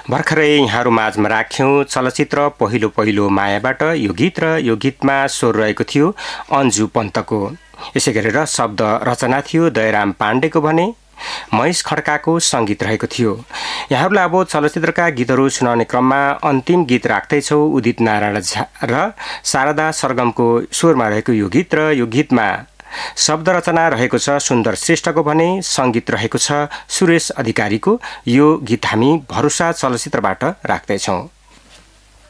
भर्खरै यहाँहरू माझमा राख्यौं चलचित्र पहिलो पहिलो मायाबाट यो गीत र यो गीतमा स्वर रहेको थियो अन्जु पन्तको। यसै गरेर शब्द रचना थियो दयराम पाण्डेको भने महेश खड्काको संगीत रहेको थियो। यहाँहरूलाई अब चलचित्रका गीतहरू सुनाउने क्रममा अन्तिम गीत राख्दैछौ उदित नारायण झा र शारदा सरगमको स्वरमा रहेको यो गीत र यो गीतमा शब्द रचना रहेको छ सुन्दर श्रेष्ठको भने संगीत रहेको छ सुरेश अधिकारीको। यो गीत हामी भरोसा चलचित्रबाट राख्दैछौं।